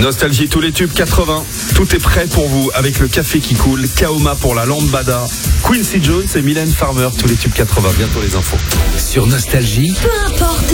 Nostalgie, tous les tubes 80. Tout est prêt pour vous avec le café qui coule, Kaoma pour la lambada, Quincy Jones et Mylène Farmer, tous les tubes 80. Bientôt les infos. Sur Nostalgie, peu importe